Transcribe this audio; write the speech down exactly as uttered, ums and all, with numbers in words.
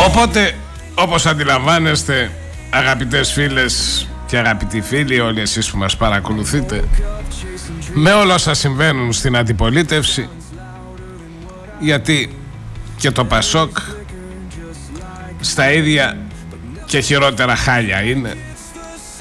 Οπότε, όπως αντιλαμβάνεστε, αγαπητές φίλες και αγαπητοί φίλοι, όλοι εσείς που μας παρακολουθείτε, με όλα όσα συμβαίνουν στην αντιπολίτευση, γιατί και το Πασόκ στα ίδια και χειρότερα χάλια είναι,